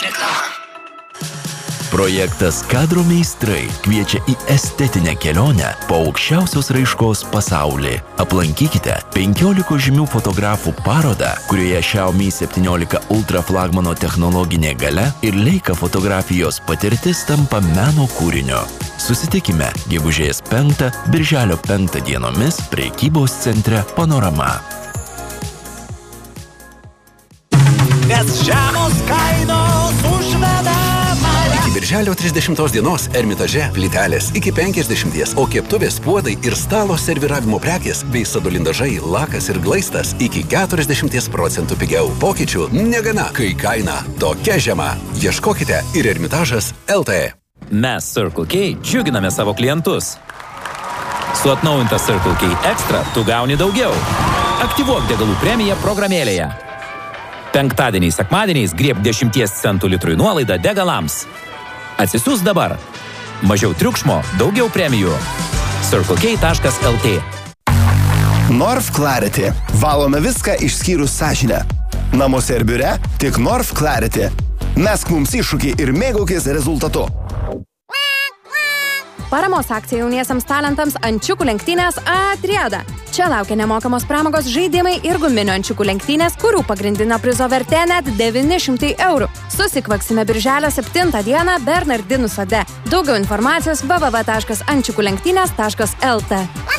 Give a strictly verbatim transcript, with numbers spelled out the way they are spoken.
Reklama. Projektas Kadro meistrai kviečia į estetinę kelionę po aukščiausios raiškos pasaulį. Aplankykite penkiolikos žymių fotografų parodą, kurioje Xiaomi septyniolika Ultra flagmano technologinė galia ir Leica fotografijos patirtis tampa meno kūrinio. Susitikime gegužės penktą, birželio penktą dienomis prekybos centre Panorama. Nes žemos kainos užveda. Birželio trisdešimtos dienos Ermitaže plytelės iki penkiasdešimties, o keptuvės, puodai ir stalo serviravimo prekės bei sadulindažai, lakas ir glaistas iki keturiasdešimties procentų pigiau. Pokyčių negana, kai kaina tokia žema. Ieškokite ir Ermitažas L T. Mes Circle K džiuginame savo klientus. Su atnaujinta Circle K Extra tu gauni daugiau. Aktyvuok degalų premiją programėlėje. Penktadieniais, sekmadieniais grieb dešimties centų litrui nuolaidą degalams. Atsisiųs dabar. Mažiau triukšmo, daugiau premijų. circle k taškas l t. Norf Clarity. Valome viską išskyrus sąžinę. Namuose ir biure tik Norf Clarity. Mesk mums iššūkį ir mėgaukis rezultatu. Paramos akcija jauniesiams talentams ančiukų lenktynės atrieda. Čia laukia nemokamos pramogos žaidimai ir guminio ančiukų lenktynės, kurių pagrindinio prizo vertė net devyni šimtai eurų. Susikvaksime birželio septintą dieną Bernardinų sode. Daugiau informacijos w w w taškas ančiukų lenktynės taškas l t.